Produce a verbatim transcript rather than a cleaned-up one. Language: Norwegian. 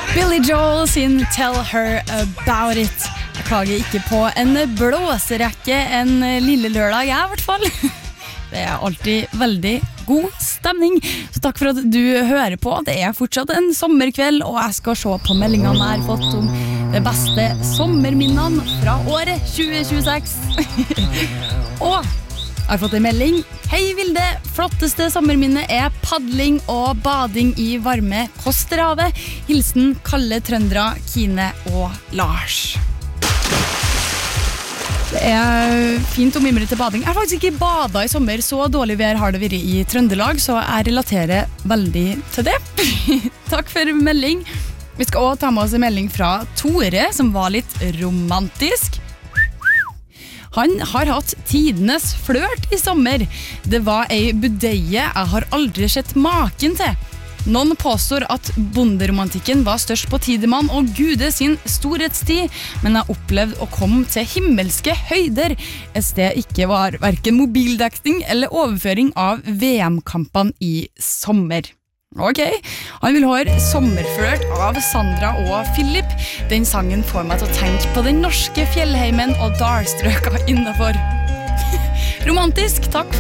Billy Joel sin Tell Her About It. Jeg klager ikke på en blåserekke en lille lørdag, jeg i hvert fall. Det er alltid veldig god stemning. Så takk for at du hører på. Det er fortsatt en sommerkveld, og jeg skal se på meldingene jeg har fått om det beste sommerminnene fra året tjue tjueseks. Og jeg har fått en melding. Hei Vilde, flotteste sommerminne er paddling og bading i varme Kosterhavet. Hilsen Kalle Trøndra, Kine og Lars. Det er fint å mimre til bading. Jeg har faktisk ikke badet i sommer, så dårlig vær har det vært i Trøndelag, så jeg relaterer veldig til det. Takk for melding. Vi skal også ta med oss en melding fra Tore, som var litt romantisk. Han har hatt tidenes flørt i sommer. Det var ei budeie jeg har aldri sett maken til. Noen påstår at bonderomantikken var størst på Tidemann og Gude sin storhetstid, men jeg opplevde å komme til himmelske høyder. Et sted ikke var hverken mobildekning eller overføring av V M-kampene i sommer. Ok, han vil høre Sommerflørt av Sandra og Philip. Den sangen får meg til å tenke på den norske fjellheimen og dalstrøka innenfor. Romantisk, takk for